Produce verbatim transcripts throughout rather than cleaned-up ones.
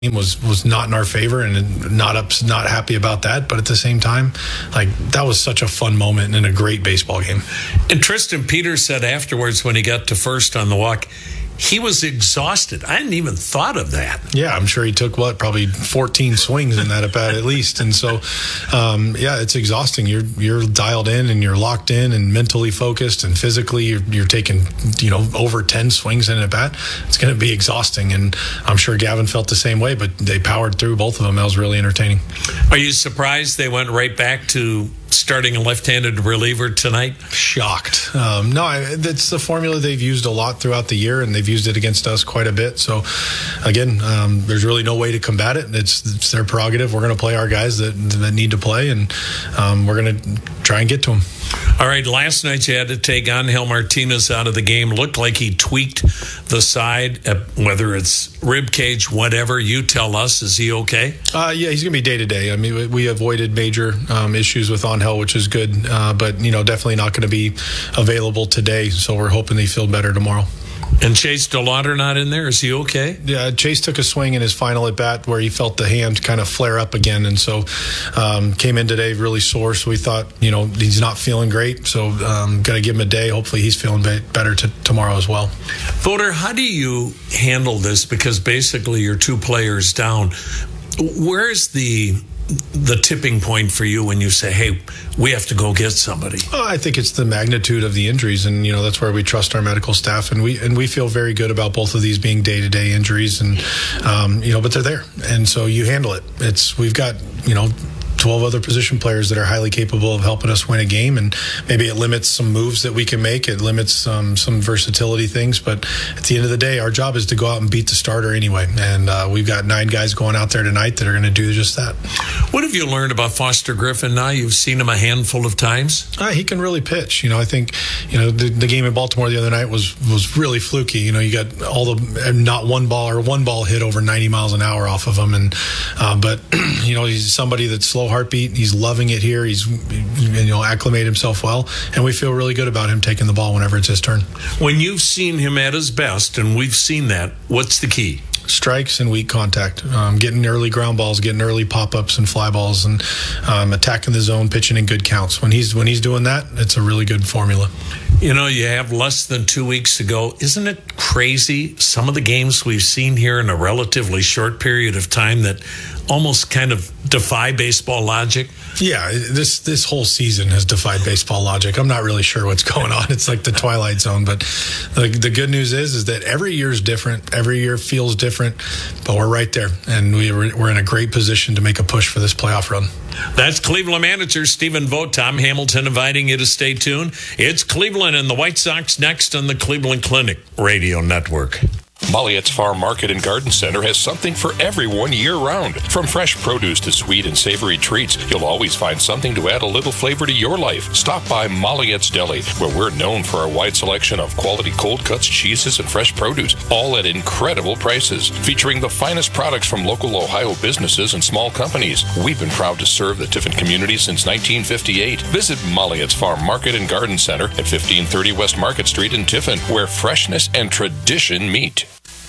was was not in our favor, and not up, not happy about that. But at the same time, like, that was such a fun moment and a great baseball game. And Tristan Peters said afterwards, when he got to first on the walk, he was exhausted. I hadn't even thought of that. Yeah, I'm sure he took, what, probably fourteen swings in that at bat at least. And so, um, yeah, it's exhausting. You're you're dialed in and you're locked in and mentally focused, and physically you're, you're taking, you know, over ten swings in at bat. It's going to be exhausting. And I'm sure Gavin felt the same way, but they powered through both of them. That was really entertaining. Are you surprised they went right back to starting a left-handed reliever tonight? Shocked. Um, no, it's the formula they've used a lot throughout the year, and they've used it against us quite a bit. So, again, um, there's really no way to combat it. It's, it's their prerogative. We're going to play our guys that, that need to play, and um, we're going to try and get to them. All right, last night you had to take Angel Martinez out of the game. Looked like he tweaked the side, uh, whether it's rib cage, whatever. You tell us. Is he okay? Uh, yeah, he's going to be day-to-day. I mean, we avoided major um, issues with Angel, which is good, uh, but, you know, definitely not going to be available today, so we're hoping they feel better tomorrow. And Chase DeLauder not in there? Is he okay? Yeah, Chase took a swing in his final at bat where he felt the hand kind of flare up again, and so um, came in today really sore. So we thought, you know, he's not feeling great, so um, got to give him a day. Hopefully he's feeling better to tomorrow as well. Voter, how do you handle this? Because basically you're two players down. Where's the the tipping point for you when you say, hey, we have to go get somebody? Well, I think it's the magnitude of the injuries, and, you know, that's where we trust our medical staff, and we and we feel very good about both of these being day-to-day injuries, and um, you know, but they're there, and so you handle it. It's we've got, you know, twelve other position players that are highly capable of helping us win a game, and maybe it limits some moves that we can make. It limits um, some versatility things, but at the end of the day, our job is to go out and beat the starter anyway, and uh, we've got nine guys going out there tonight that are going to do just that. What have you learned about Foster Griffin now? You've seen him a handful of times. Uh, he can really pitch. You know, I think, you know, the, the game in Baltimore the other night was was really fluky. You know, you got all the not one ball or one ball hit over ninety miles an hour off of him, and uh, but you know, he's somebody that's slow heartbeat. He's loving it here. He's, you know, acclimated himself well, and we feel really good about him taking the ball whenever it's his turn. When you've seen him at his best, and we've seen that, what's the key? Strikes and weak contact, um, getting early ground balls, getting early pop-ups and fly balls, and um, attacking the zone, pitching in good counts. When he's when he's doing that, it's a really good formula. You know, you have less than two weeks to go. Isn't it crazy, some of the games we've seen here in a relatively short period of time that almost kind of defy baseball logic? Yeah, this this whole season has defied baseball logic. I'm not really sure what's going on. It's like the Twilight Zone. But the, the good news is is that every year is different. Every year feels different. But we're right there. And we, we're in a great position to make a push for this playoff run. That's Cleveland manager Stephen Vogt. Tom Hamilton inviting you to stay tuned. It's Cleveland and the White Sox next on the Cleveland Clinic Radio Network. Molliet's Farm Market and Garden Center has something for everyone year-round. From fresh produce to sweet and savory treats, you'll always find something to add a little flavor to your life. Stop by Molliet's Deli, where we're known for our wide selection of quality cold cuts, cheeses, and fresh produce, all at incredible prices. Featuring the finest products from local Ohio businesses and small companies. We've been proud to serve the Tiffin community since nineteen fifty-eight. Visit Molliet's Farm Market and Garden Center at fifteen thirty West Market Street in Tiffin, where freshness and tradition meet.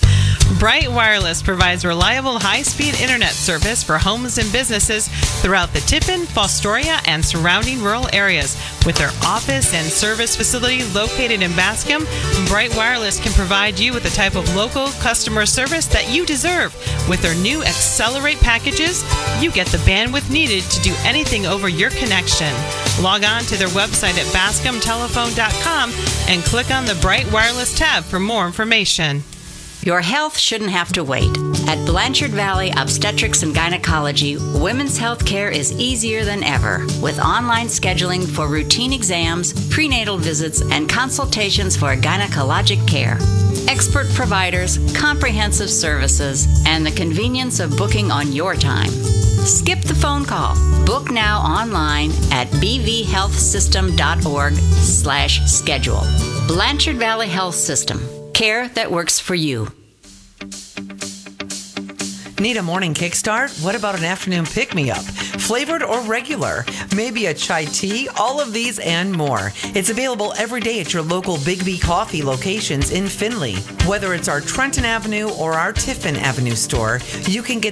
Bright Wireless provides reliable high-speed internet service for homes and businesses throughout the Tiffin, Fostoria, and surrounding rural areas. With their office and service facility located in Bascom, Bright Wireless can provide you with the type of local customer service that you deserve. With their new Accelerate packages, you get the bandwidth needed to do anything over your connection. Log on to their website at bascom telephone dot com and click on the Bright Wireless tab for more information. Your health shouldn't have to wait. At Blanchard Valley Obstetrics and Gynecology, women's health care is easier than ever, with online scheduling for routine exams, prenatal visits, and consultations for gynecologic care. Expert providers, comprehensive services, and the convenience of booking on your time. Skip the phone call. Book now online at b v health system dot org slash schedule. Blanchard Valley Health System. Care that works for you. Need a morning kickstart? What about an afternoon pick-me-up? flavored or regular, maybe a chai tea, all of these and more. It's available every day at your local Big B Coffee locations in Findlay. Whether it's our Trenton Avenue or our Tiffin Avenue store, you can get